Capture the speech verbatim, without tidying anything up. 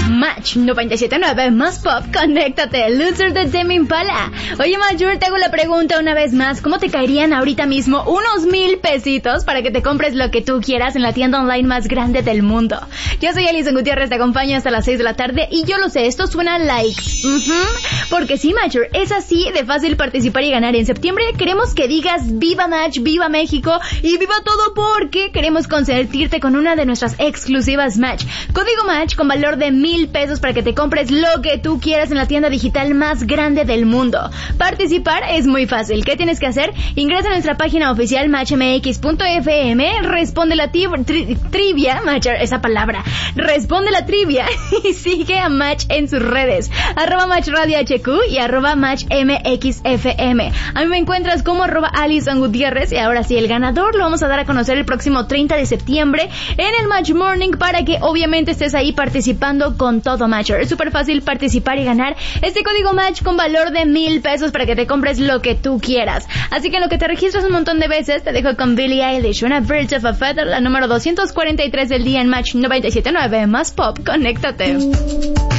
Match noventa y siete punto nueve más pop, conéctate, Loser de Tame Impala. Oye, Major, te hago la pregunta una vez más, ¿cómo te caerían ahorita mismo unos mil pesitos para que te compres lo que tú quieras en la tienda online más grande del mundo? Yo soy Alison Gutiérrez, te acompaño hasta las seis de la tarde y yo lo sé, esto suena likes, uh-huh. Porque sí, Major, es así de fácil participar y ganar. En septiembre queremos que digas viva Match, viva México y viva todo, porque queremos consentirte con una de nuestras exclusivas Match. Código Match con valor de mil pesos para que te compres lo que tú quieras en la tienda digital más grande del mundo. Participar es muy fácil. ¿Qué tienes que hacer? Ingresa a nuestra página oficial match m x punto f m, responde la tri- tri- trivia, Match, esa palabra, responde la trivia y sigue a Match en sus redes, arroba Match Radio H Q y arroba Match M X F M. A mí me encuentras como arroba Alison Gutiérrez y ahora sí, el ganador lo vamos a dar a conocer el próximo treinta de septiembre en el Match Morning para que obviamente estés ahí participando con todo, Matcher. Es súper fácil participar y ganar este código Match con valor de mil pesos para que te compres lo que tú quieras. Así que en lo que te registras un montón de veces, te dejo con Billie Eilish, una Birds of a Feather, la número doscientos cuarenta y tres del día en Match noventa y siete punto nueve más pop, conéctate.